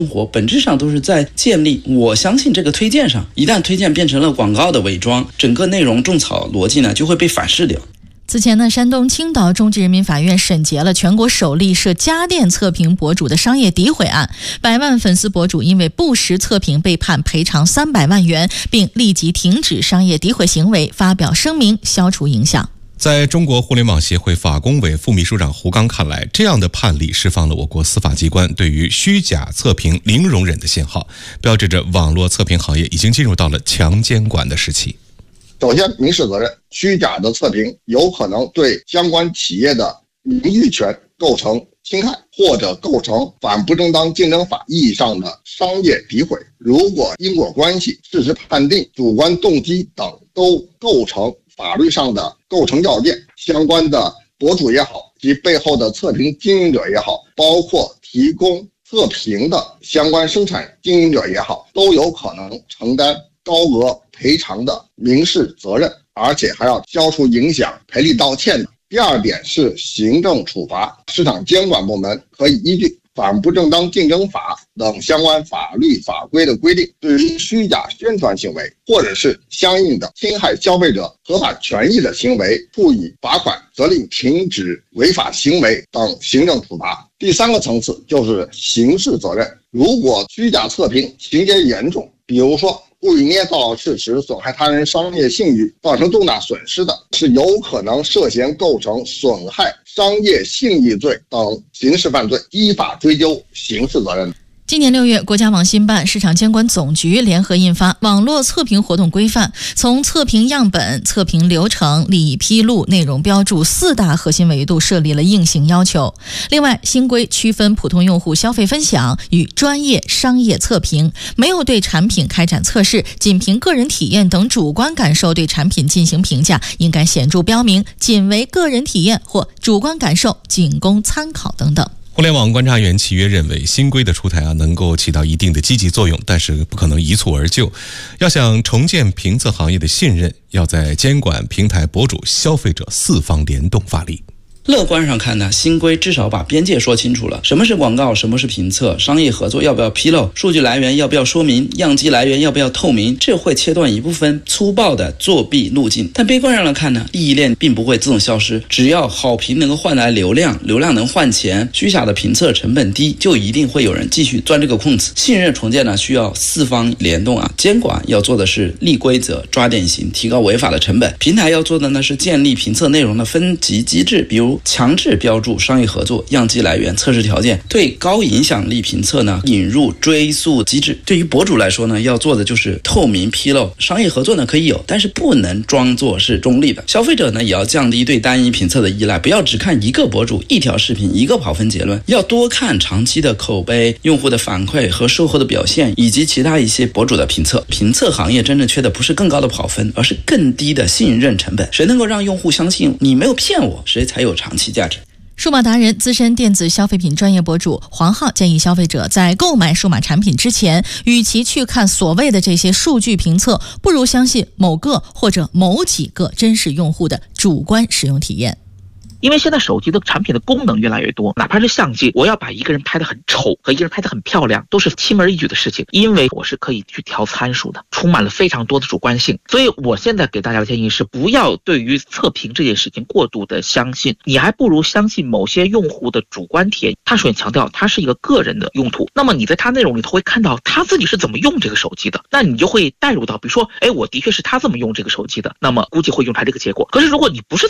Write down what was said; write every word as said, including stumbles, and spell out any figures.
活本质上都是在建立我相信这个推荐上，一旦推荐变成了广告的伪装，整个内容种草逻辑呢就会被反噬掉。 此前呢，山东青岛中级人民法院审结了全国首例涉家电测评博主的商业诋毁案，百万粉丝博主因为不实测评被判赔偿三百万元，并立即停止商业诋毁行为，发表声明消除影响。 在中国互联网协会法工委副秘书长胡刚看来，这样的判例释放了我国司法机关对于虚假测评零容忍的信号，标志着网络测评行业已经进入到了强监管的时期。 首先，民事责任，虚假的测评有可能对相关企业的名誉权构成侵害，或者构成反不正当竞争法意义上的商业诋毁。如果因果关系、事实判定、主观动机等都构成法律上的构成要件，相关的博主也好，及背后的测评经营者也好，包括提供测评的相关生产经营者也好，都有可能承担高额赔偿的民事责任，而且还要消除影响、赔礼道歉的。第二点是行政处罚，市场监管部门可以依据《反不正当竞争法》等相关法律法规的规定，对于虚假宣传行为或者是相应的侵害消费者合法权益的行为，处以罚款、责令停止违法行为等行政处罚。第三个层次就是刑事责任，如果虚假测评情节严重，比如说故意捏造事实，损害他人商业信誉，造成重大损失的，是有可能涉嫌构成损害商业信誉罪等刑事犯罪，依法追究刑事责任。 今年六月，国家网信办、市场监管总局联合印发《网络测评活动规范》，从测评样本、测评流程、利益披露、内容标注四大核心维度设立了硬性要求。另外，新规区分普通用户消费分享与专业商业测评，没有对产品开展测试，仅凭个人体验等主观感受对产品进行评价，应该显著标明仅为个人体验或主观感受，仅供参考等等。 互联网观察员契约认为，新规的出台啊，能够起到一定的积极作用，但是不可能一蹴而就。要想重建评测行业的信任，要在监管、平台、博主、消费者四方联动发力。 乐观上看呢，新规至少把边界说清楚了，什么是广告，什么是评测，商业合作要不要披露，数据来源要不要说明，样机来源要不要透明，这会切断一部分粗暴的作弊路径。但悲观上来看呢，利益链并不会自动消失，只要好评能够换来流量，流量能换钱，虚假的评测成本低，就一定会有人继续钻这个空子。信任重建呢，需要四方联动啊，监管要做的是立规则、抓典型，提高违法的成本；平台要做的呢是建立评测内容的分级机制，比如强制标注商业合作、样机来源、测试条件；对高影响力评测呢，引入追溯机制。对于博主来说呢，要做的就是透明披露。商业合作呢可以有，但是不能装作是中立的。消费者呢也要降低对单一评测的依赖，不要只看一个博主、一条视频、一个跑分结论，要多看长期的口碑、用户的反馈和售后的表现，以及其他一些博主的评测。评测行业真正缺的不是更高的跑分，而是更低的信任成本。谁能够让用户相信你没有骗我，谁才有长期价值。 数码达人、资深电子消费品专业博主黄浩建议消费者在购买数码产品之前，与其去看所谓的这些数据评测，不如相信某个或者某几个真实用户的主观使用体验。 因为现在手机的产品的功能越来越多，哪怕是相机，我要把一个人拍得很丑和一个人拍得很漂亮都是轻而易举的事情，因为我是可以去调参数的，充满了非常多的主观性。所以我现在给大家的建议是，不要对于测评这件事情过度的相信，你还不如相信某些用户的主观体验。他首先强调他是一个个人的用途，那么你在他内容里头会看到他自己是怎么用这个手机的，那你就会带入到，比如说，哎，我的确是他这么用这个手机的，那么估计会用他这个结果。可是如果你不是